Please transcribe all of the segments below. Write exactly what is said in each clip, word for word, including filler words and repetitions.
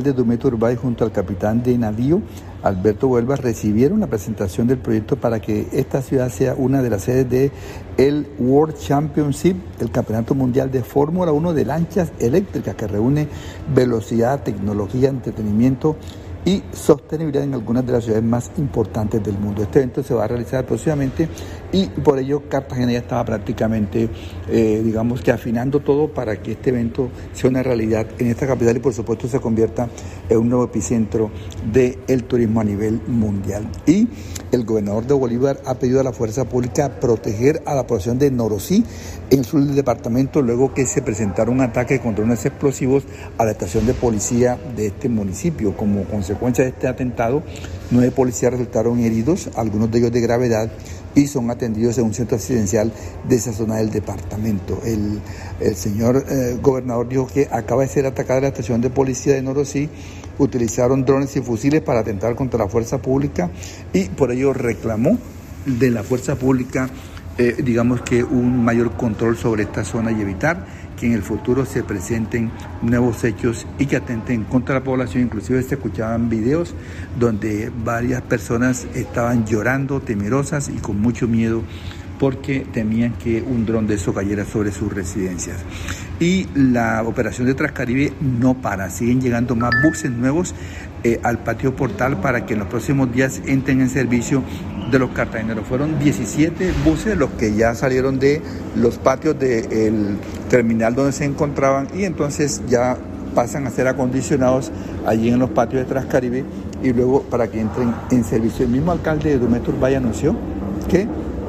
de Dumeto Urbay junto al capitán de navío, Alberto Huelva, recibieron la presentación del proyecto para que esta ciudad sea una de las sedes de el World Championship, el Campeonato Mundial de Fórmula uno de lanchas eléctricas, que reúne velocidad, tecnología, entretenimiento y sostenibilidad en algunas de las ciudades más importantes del mundo. Este evento se va a realizar próximamente y por ello Cartagena ya estaba prácticamente, eh, digamos que afinando todo para que este evento sea una realidad en esta capital y por supuesto se convierta en un nuevo epicentro del turismo a nivel mundial. Y el gobernador de Bolívar ha pedido a la fuerza pública proteger a la población de Norosí, en el sur del departamento, luego que se presentara un ataque con drones explosivos a la estación de policía de este municipio. Como consecuencia de este atentado, nueve policías resultaron heridos, algunos de ellos de gravedad, y son atendidos en un centro asistencial de esa zona del departamento. El, el señor eh, gobernador dijo que acaba de ser atacada la estación de policía de Norosí, utilizaron drones y fusiles para atentar contra la fuerza pública y por ello reclamó de la fuerza pública Eh, digamos que un mayor control sobre esta zona y evitar que en el futuro se presenten nuevos hechos y que atenten contra la población. Inclusive se escuchaban videos donde varias personas estaban llorando, temerosas y con mucho miedo porque temían que un dron de eso cayera sobre sus residencias. Y la operación de Transcaribe no para, siguen llegando más buses nuevos eh, al patio portal para que en los próximos días entren en servicio de los cartageneros. Fueron diecisiete buses los que ya salieron de los patios del terminal donde se encontraban y entonces ya pasan a ser acondicionados allí en los patios de Transcaribe y luego para que entren en servicio. El mismo alcalde de Dumeto Urbay anunció que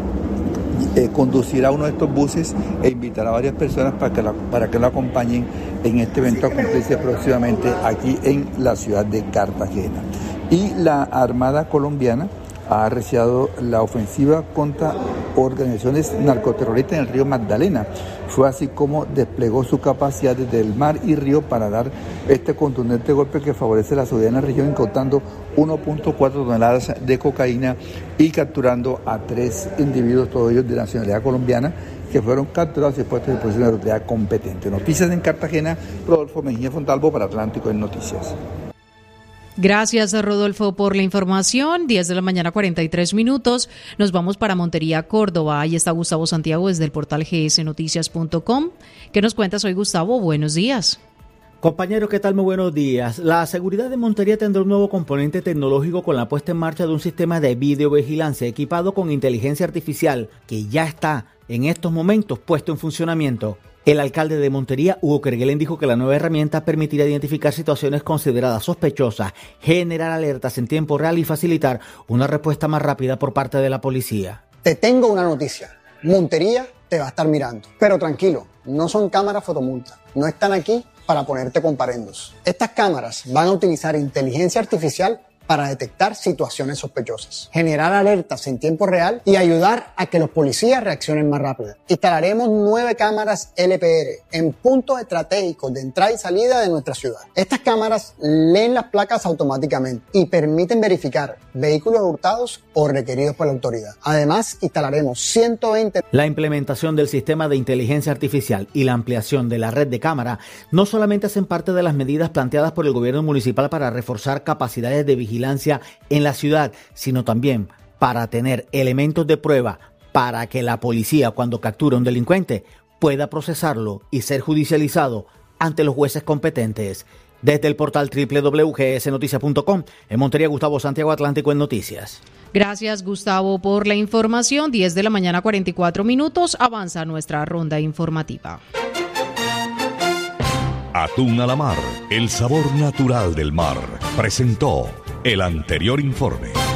Eh, conducirá uno de estos buses e invitará a varias personas para que, la, para que lo acompañen en este evento a cumplirse próximamente aquí en la ciudad de Cartagena. Y la Armada colombiana ha arreciado la ofensiva contra organizaciones narcoterroristas en el río Magdalena. Fue así como desplegó su capacidad desde el mar y río para dar este contundente golpe que favorece la seguridad en la región, incautando uno punto cuatro toneladas de cocaína y capturando a tres individuos, todos ellos de nacionalidad colombiana, que fueron capturados y puestos a disposición de la autoridad competente. Noticias en Cartagena, Rodolfo Mejía Fontalvo para Atlántico en Noticias. Gracias, Rodolfo, por la información. diez de la mañana, cuarenta y tres minutos. Nos vamos para Montería, Córdoba. Ahí está Gustavo Santiago desde el portal g s noticias punto com. ¿Qué nos cuentas hoy, Gustavo? Buenos días. Compañero, ¿qué tal? Muy buenos días. La seguridad de Montería tendrá un nuevo componente tecnológico con la puesta en marcha de un sistema de videovigilancia equipado con inteligencia artificial que ya está en estos momentos puesto en funcionamiento. El alcalde de Montería, Hugo Kerguelen, dijo que la nueva herramienta permitirá identificar situaciones consideradas sospechosas, generar alertas en tiempo real y facilitar una respuesta más rápida por parte de la policía. Te tengo una noticia. Montería te va a estar mirando. Pero tranquilo, no son cámaras fotomulta. No están aquí para ponerte comparendos. Estas cámaras van a utilizar inteligencia artificial para detectar situaciones sospechosas, generar alertas en tiempo real y ayudar a que los policías reaccionen más rápido. Instalaremos nueve cámaras L P R en puntos estratégicos de entrada y salida de nuestra ciudad. Estas cámaras leen las placas automáticamente y permiten verificar vehículos hurtados o requeridos por la autoridad. Además, instalaremos ciento veinte... La implementación del sistema de inteligencia artificial y la ampliación de la red de cámara no solamente hacen parte de las medidas planteadas por el gobierno municipal para reforzar capacidades de vigilancia en la ciudad, sino también para tener elementos de prueba para que la policía, cuando captura a un delincuente, pueda procesarlo y ser judicializado ante los jueces competentes. Desde el portal doble u doble u doble u punto g s noticias punto com, en Montería, Gustavo Santiago, Atlántico en Noticias. Gracias, Gustavo, por la información. diez de la mañana, cuarenta y cuatro minutos. Avanza nuestra ronda informativa. Atún a la mar, el sabor natural del mar. Presentó el anterior informe.